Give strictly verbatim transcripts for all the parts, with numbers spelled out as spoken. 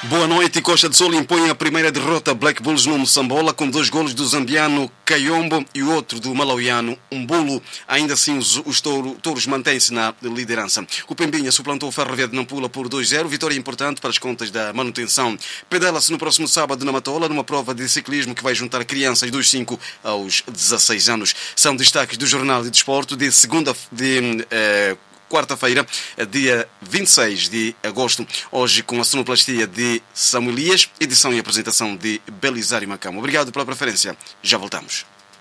Boa noite. Costa do Sol impõe a primeira derrota Black Bulls no Moçambola com dois golos do zambiano Kayombo e o outro do malauiano Umbulo. Ainda assim, os, os touro, touros mantêm-se na liderança. O Pembinha suplantou o Ferroviário de Nampula por dois a zero. Vitória importante para as contas da manutenção. Pedala-se no próximo sábado na Matola numa prova de ciclismo que vai juntar crianças dos cinco aos dezasseis anos. São destaques do Jornal de Desporto de segunda... de... Eh, quarta-feira, dia vinte e seis de agosto, hoje com a sonoplastia de Samuel Elias, edição e apresentação de Belisário Macamo. Obrigado pela preferência. Já voltamos.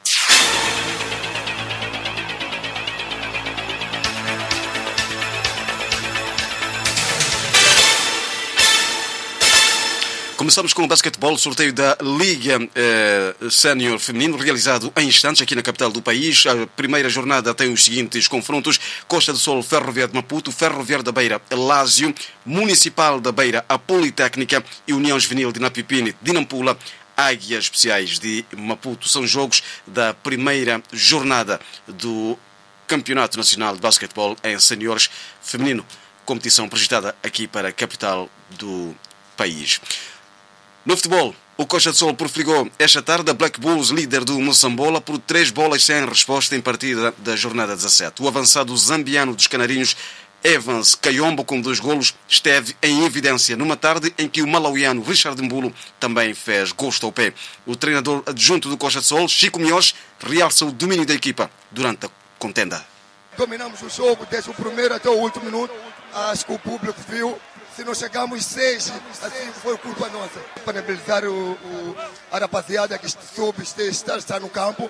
Começamos com o basquetebol, sorteio da Liga eh, Sénior Feminino, realizado em instantes aqui na capital do país. A primeira jornada tem os seguintes confrontos: Costa do Sol, Ferroviário de Maputo, Ferroviário da Beira, Lásio, Municipal da Beira, a Politécnica e União Juvenil de Napipini, de Nampula, Águias Especiais de Maputo. São jogos da primeira jornada do Campeonato Nacional de Basquetebol em Séniores Feminino, competição projetada aqui para a capital do país. No futebol, o Costa do Sol perfilhou esta tarde a Black Bulls, líder do Moçambola, por três bolas sem resposta em partida da jornada dezassete. O avançado zambiano dos Canarinhos, Evans Kayombo, com dois golos, esteve em evidência numa tarde em que o malauiano Richard Mbulo também fez gosto ao pé. O treinador adjunto do Costa do Sol, Chico Miós, realça o domínio da equipa durante a contenda. Dominamos o jogo desde o primeiro até o último minuto. Acho que o público viu. Se não chegamos seis, assim foi culpa nossa. Parabenizar o, o, a rapaziada que soube estar, estar no campo.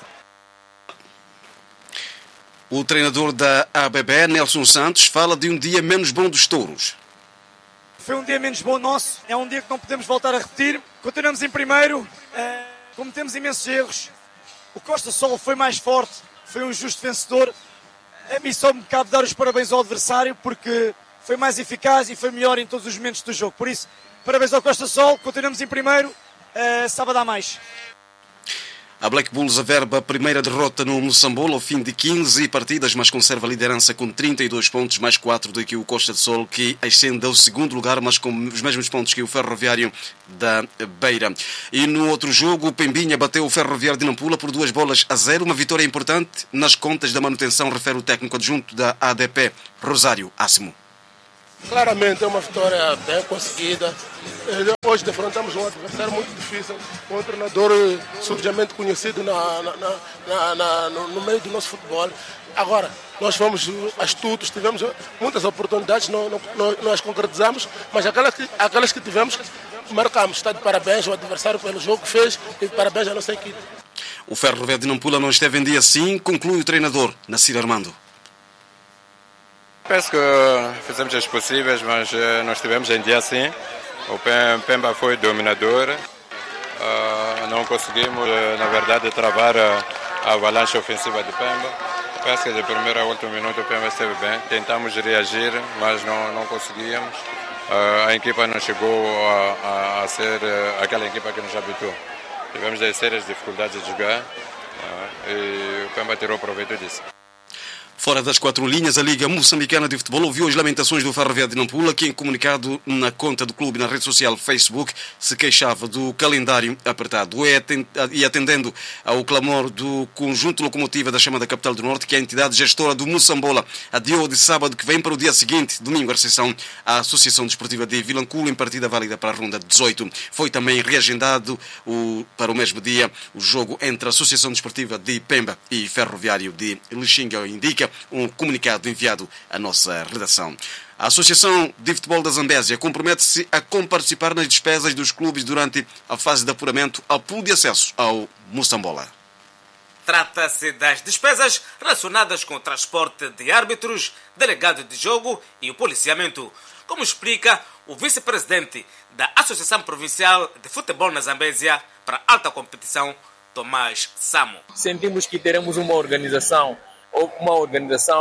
O treinador da A B B, Nelson Santos, fala de um dia menos bom dos touros. Foi um dia menos bom nosso. É um dia que não podemos voltar a repetir. Continuamos em primeiro. Uh, cometemos imensos erros. O Costa Sol foi mais forte. Foi um justo vencedor. A mim só me cabe dar os parabéns ao adversário porque foi mais eficaz e foi melhor em todos os momentos do jogo. Por isso, parabéns ao Costa Sol, continuamos em primeiro, uh, sábado há mais. A Black Bulls averba a primeira derrota no Moçambola ao fim de quinze partidas, mas conserva a liderança com trinta e dois pontos, mais quatro do que o Costa do Sol, que ascende ao segundo lugar, mas com os mesmos pontos que o Ferroviário da Beira. E no outro jogo, o Pembinha bateu o Ferroviário de Nampula por duas bolas a zero, uma vitória importante nas contas da manutenção, refere o técnico adjunto da A D P, Rosário Assimo. Claramente é uma vitória bem conseguida. Hoje defrontamos um adversário muito difícil, um treinador subjamente conhecido na, na, na, na, no, no meio do nosso futebol. Agora, nós fomos astutos, tivemos muitas oportunidades, não, não, não, não as concretizamos, mas aquelas que, aquelas que tivemos, marcamos. Está de parabéns ao adversário pelo jogo que fez e parabéns à nossa equipe. O Ferroviário de Nampula não esteve em dia assim, conclui o treinador, Nassir Armando. Penso que fizemos as possíveis, mas não estivemos em dia assim. O Pemba foi dominador. Não conseguimos, na verdade, travar a avalanche ofensiva de Pemba. Penso que de primeiro ao último minuto o Pemba esteve bem. Tentamos reagir, mas não, não conseguíamos. A equipa não chegou a, a, a ser aquela equipa que nos habituou. Tivemos sérias dificuldades de jogar e o Pemba tirou proveito disso. Fora das quatro linhas, a Liga Moçambicana de Futebol ouviu as lamentações do Ferroviário de Nampula, que em comunicado na conta do clube na rede social Facebook se queixava do calendário apertado. E atendendo ao clamor do conjunto locomotiva da chamada Capital do Norte, que é a entidade gestora do Moçambola adiou de sábado que vem para o dia seguinte, domingo, a recepção à Associação Desportiva de Vilanculo, em partida válida para a ronda dezoito. Foi também reagendado o, para o mesmo dia o jogo entre a Associação Desportiva de Pemba e Ferroviário de Lixinga, indica um comunicado enviado à nossa redação. A Associação de Futebol da Zambésia compromete-se a comparticipar nas despesas dos clubes durante a fase de apuramento ao pool de acesso ao Moçambola. Trata-se das despesas relacionadas com o transporte de árbitros, delegado de jogo e o policiamento, como explica o vice-presidente da Associação Provincial de Futebol na Zambésia para a alta competição, Tomás Samo. Sentimos que teremos uma organização ou uma organização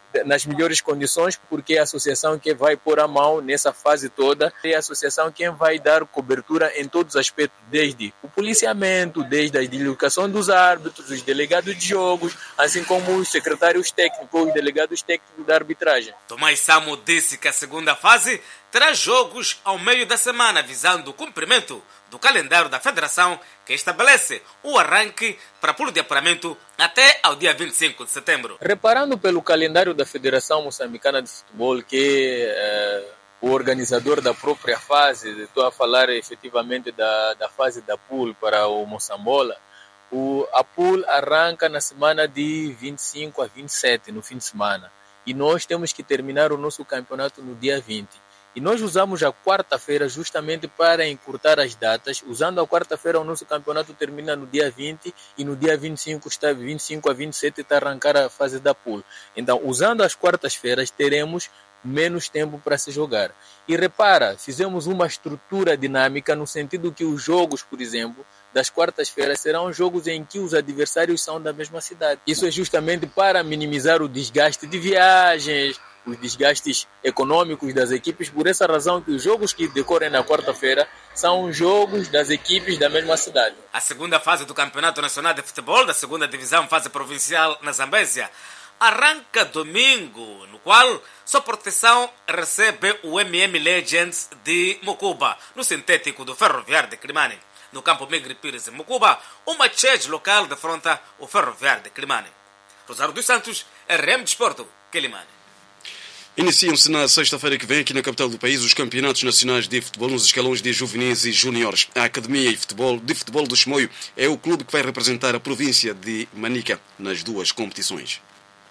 nas melhores condições, porque é a associação que vai pôr a mão nessa fase toda, é a associação quem vai dar cobertura em todos os aspectos, desde o policiamento, desde a deslocação dos árbitros, os delegados de jogos, assim como os secretários técnicos, os delegados técnicos da arbitragem. Tomás Samo disse que a segunda fase terá jogos ao meio da semana, visando o cumprimento do calendário da Federação, que estabelece o arranque para pulo de apuramento até ao dia vinte e cinco de setembro. Reparando pelo calendário da Federação Moçambicana de Futebol, que é o organizador da própria fase, estou a falar efetivamente da, da fase da pool para o Moçambola, o, a pool arranca na semana de vinte e cinco a vinte e sete, no fim de semana. E nós temos que terminar o nosso campeonato no dia vinte. E nós usamos a quarta-feira justamente para encurtar as datas. Usando a quarta-feira, o nosso campeonato termina no dia vinte e no dia vinte e cinco, está vinte e cinco a vinte e sete está a arrancar a fase da pool. Então, usando as quartas-feiras, teremos menos tempo para se jogar. E repara, fizemos uma estrutura dinâmica no sentido que os jogos, por exemplo, das quartas-feiras serão jogos em que os adversários são da mesma cidade. Isso é justamente para minimizar o desgaste de viagens, os desgastes econômicos das equipes, por essa razão que os jogos que decorrem na quarta-feira são jogos das equipes da mesma cidade. A segunda fase do Campeonato Nacional de Futebol, da segunda divisão, fase provincial na Zambésia, arranca domingo, no qual sua proteção recebe o M M Legends de Mucuba, no sintético do Ferroviário de Climane. No campo Migre Pires em Mucuba, uma chede local defronta o Ferroviário de Climane. Rosário dos Santos, R M Desporto, Climane. Iniciam-se na sexta-feira que vem, aqui na capital do país, os campeonatos nacionais de futebol nos escalões de juvenis e júniores. A Academia de Futebol, de Futebol do Chimoio é o clube que vai representar a província de Manica nas duas competições.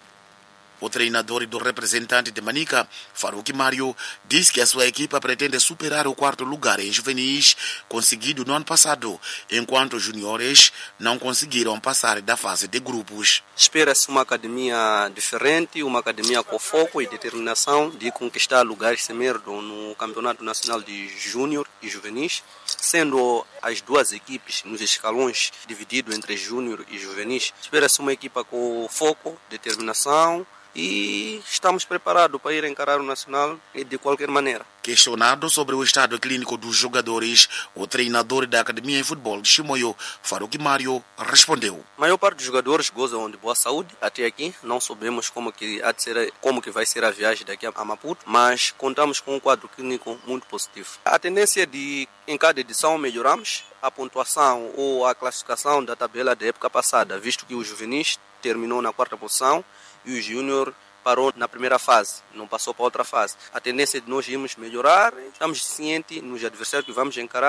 O treinador e do representante de Manica, Farouk Mário, diz que a sua equipa pretende superar o quarto lugar em juvenis conseguido no ano passado, enquanto os juniores não conseguiram passar da fase de grupos. Espera-se uma academia diferente, uma academia com foco e determinação de conquistar lugares semeros no Campeonato Nacional de Júnior e Juvenis, sendo as duas equipes nos escalões divididos entre júnior e juvenis. Espera-se uma equipa com foco, determinação, e estamos preparados para ir encarar o Nacional de qualquer maneira. Questionado sobre o estado clínico dos jogadores, o treinador da Academia de Futebol de Chimoio, Farouk Mário, respondeu: A maior parte dos jogadores gozam de boa saúde. Até aqui não sabemos como que, há de ser, como que vai ser a viagem daqui a Maputo, mas contamos com um quadro clínico muito positivo. A tendência de, em cada edição, melhoramos a pontuação ou a classificação da tabela da época passada, visto que o juvenis terminou na quarta posição e o júnior parou na primeira fase, não passou para outra fase. A tendência de nós irmos melhorar, estamos cientes nos adversários que vamos encarar.